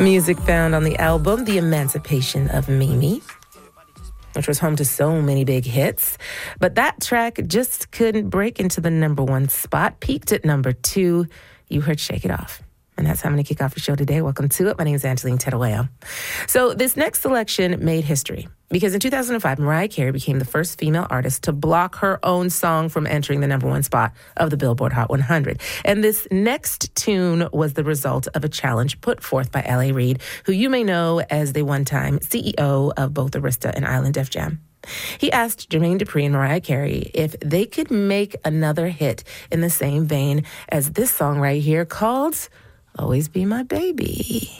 Music found on the album The Emancipation of Mimi, which was home to so many big hits. But that track just couldn't break into the number one spot. Peaked at number 2. You heard Shake It Off. And that's how I'm going to kick off the show today. Welcome to it. My name is Angeline Terueo. So this next selection made history because in 2005, Mariah Carey became the first female artist to block her own song from entering the number one spot of the Billboard Hot 100. And this next tune was the result of a challenge put forth by L.A. Reid, who you may know as the one-time CEO of both Arista and Island Def Jam. He asked Jermaine Dupri and Mariah Carey if they could make another hit in the same vein as this song right here called Always Be My Baby.